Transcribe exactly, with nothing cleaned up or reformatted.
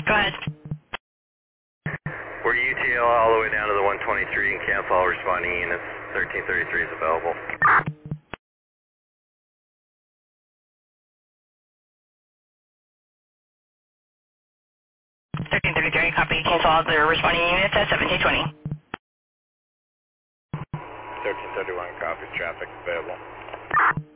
Go ahead. We're U T L all the way down to the one twenty-three and cancel all responding units. thirteen thirty-three is available. thirteen thirty-three, copy. Cancel all the responding units at seventeen twenty. thirteen thirty-one copies, traffic available.